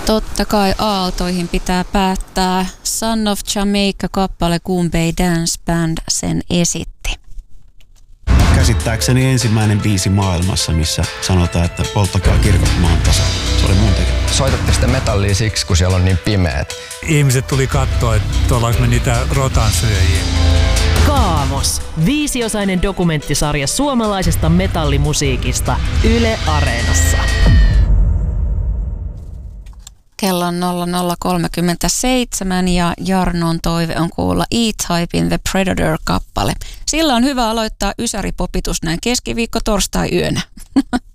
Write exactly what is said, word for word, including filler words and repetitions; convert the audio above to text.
Totta kai aaltoihin pitää päättää. Son of Jamaica-kappale Goombay Dance Band sen esitti. Käsittääkseni ensimmäinen biisi maailmassa, missä sanotaan, että polttakaa kirkot maan tasalla. Se oli mun tekemä. Soitatte sitä metallia siksi, kun siellä on niin pimeät. Ihmiset tuli katsoa, että ollaanko me niitä rotansyöjiä. Kaamos. Viisiosainen dokumenttisarja suomalaisesta metallimusiikista Yle Areenassa. Kello on nolla nolla kolmekymmentäseitsemän ja Jarnon toive on kuulla E-Typein The Predator-kappale. Sillä on hyvä aloittaa ysäripopitus näin keskiviikko torstai yönä.